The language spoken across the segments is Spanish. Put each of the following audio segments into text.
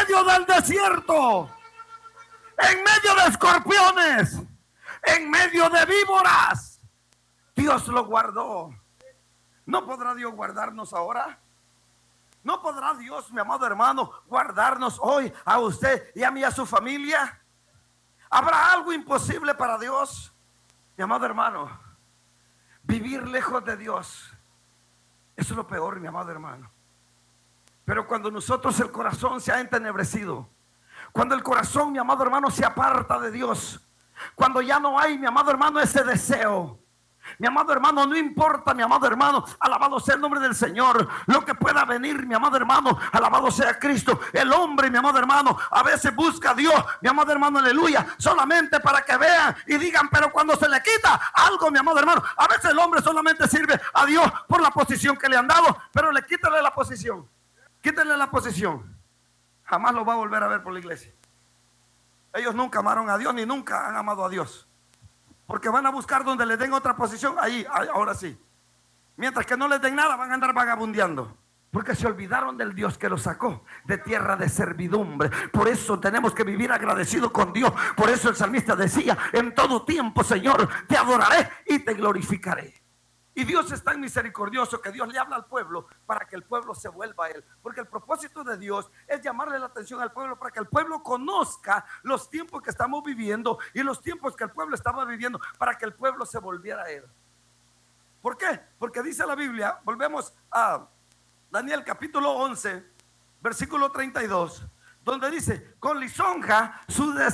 medio del desierto, en medio de escorpiones, en medio de víboras, Dios lo guardó. ¿No podrá Dios guardarnos ahora? ¿No podrá Dios, mi amado hermano, guardarnos hoy a usted y a mí, a su familia? ¿Habrá algo imposible para Dios? Mi amado hermano, vivir lejos de Dios, eso es lo peor, mi amado hermano. Pero cuando nosotros, el corazón se ha entenebrecido, cuando el corazón, mi amado hermano, se aparta de Dios, cuando ya no hay, mi amado hermano, ese deseo, mi amado hermano, no importa, mi amado hermano, alabado sea el nombre del Señor, lo que pueda venir, mi amado hermano, alabado sea Cristo. El hombre, mi amado hermano, a veces busca a Dios, mi amado hermano, aleluya, solamente para que vean y digan, pero cuando se le quita algo, mi amado hermano, a veces el hombre solamente sirve a Dios por la posición que le han dado, pero le quítale la posición, quítale la posición, jamás lo va a volver a ver por la iglesia. Ellos nunca amaron a Dios ni nunca han amado a Dios, porque van a buscar donde les den otra posición, ahí, ahora sí. Mientras que no les den nada, van a andar vagabundeando, porque se olvidaron del Dios que los sacó de tierra de servidumbre. Por eso tenemos que vivir agradecidos con Dios. Por eso el salmista decía, en todo tiempo, Señor, te adoraré y te glorificaré. Y Dios es tan misericordioso que Dios le habla al pueblo para que el pueblo se vuelva a Él. Porque el propósito de Dios es llamarle la atención al pueblo para que el pueblo conozca los tiempos que estamos viviendo y los tiempos que el pueblo estaba viviendo, para que el pueblo se volviera a Él. ¿Por qué? Porque dice la Biblia, volvemos a Daniel capítulo 11, versículo 32, donde dice, con lisonja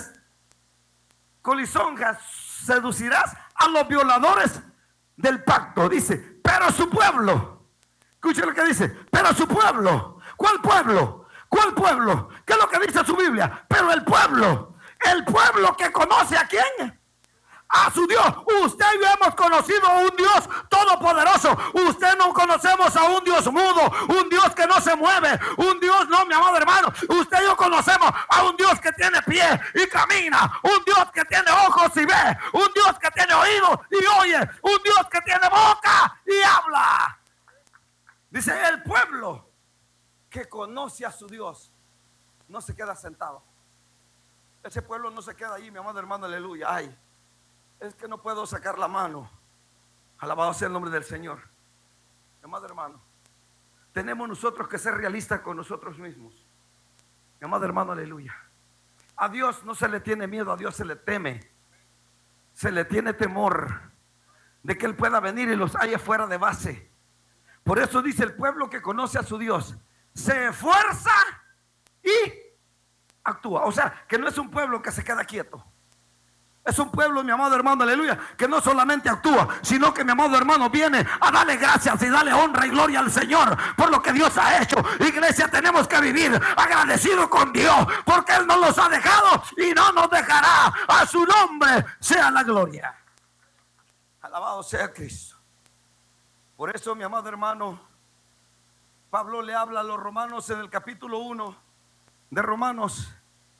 seducirás a los violadores del pacto. Dice, pero su pueblo, escuchen lo que dice, pero su pueblo. ¿Cuál pueblo? ¿Cuál pueblo? ¿Qué es lo que dice su Biblia? Pero el pueblo que conoce a quién, a su Dios. Usted y yo hemos conocido a un Dios todopoderoso. Usted no conocemos a un Dios mudo, un Dios que no se mueve, un Dios, no, mi amado hermano, usted y yo conocemos a un Dios que tiene pie y camina, un Dios que tiene ojos y ve, un Dios que tiene oídos y oye, un Dios que tiene boca y habla. Dice, el pueblo que conoce a su Dios no se queda sentado. Ese pueblo no se queda ahí, mi amado hermano, aleluya. Ay, es que no puedo sacar la mano. Alabado sea el nombre del Señor. Mi amado hermano, tenemos nosotros que ser realistas con nosotros mismos. Mi amado hermano, aleluya. A Dios no se le tiene miedo, a Dios se le teme. Se le tiene temor de que Él pueda venir y los haya fuera de base. Por eso dice, el pueblo que conoce a su Dios se esfuerza y actúa. O sea, que no es un pueblo que se queda quieto. Es un pueblo, mi amado hermano, aleluya, que no solamente actúa, sino que, mi amado hermano, viene a darle gracias y darle honra y gloria al Señor por lo que Dios ha hecho. Iglesia, tenemos que vivir agradecidos con Dios, porque Él nos los ha dejado y no nos dejará. A su nombre sea la gloria. Alabado sea Cristo. Por eso, mi amado hermano, Pablo le habla a los romanos en el capítulo 1 de Romanos,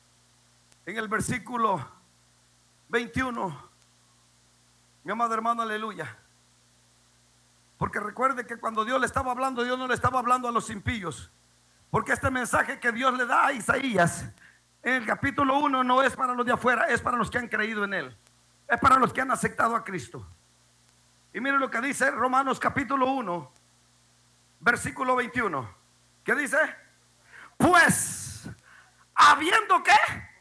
en el versículo 21, mi amado hermano, aleluya. Porque recuerde que cuando Dios le estaba hablando, Dios no le estaba hablando a los impíos, porque este mensaje que Dios le da a Isaías en el capítulo 1 no es para los de afuera, es para los que han creído en Él, es para los que han aceptado a Cristo. Y miren lo que dice Romanos capítulo 1, versículo 21. ¿Qué dice? Pues habiendo ¿qué?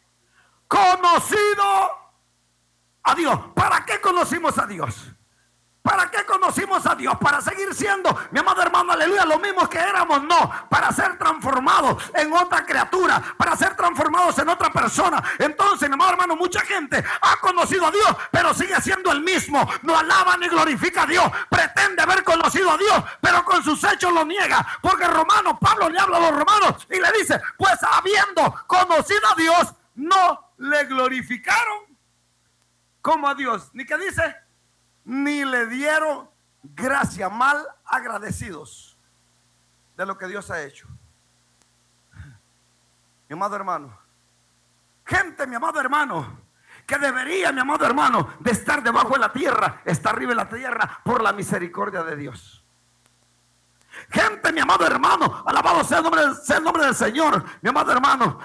Conocido a Dios. ¿Para qué conocimos a Dios? ¿Para qué conocimos a Dios? Para seguir siendo, mi amado hermano, aleluya, lo mismo que éramos. No, para ser transformados en otra criatura, para ser transformados en otra persona. Entonces, mi amado hermano, mucha gente ha conocido a Dios, pero sigue siendo el mismo. No alaba ni glorifica a Dios. Pretende haber conocido a Dios, pero con sus hechos lo niega. Porque Pablo le habla a los romanos y le dice, pues habiendo conocido a Dios, no le glorificaron como a Dios. ¿Ni qué dice? Ni le dieron gracia, mal agradecidos de lo que Dios ha hecho. Mi amado hermano, gente, mi amado hermano, que debería, mi amado hermano, de estar debajo de la tierra, está arriba de la tierra por la misericordia de Dios. Gente, mi amado hermano, alabado sea el nombre del Señor, mi amado hermano,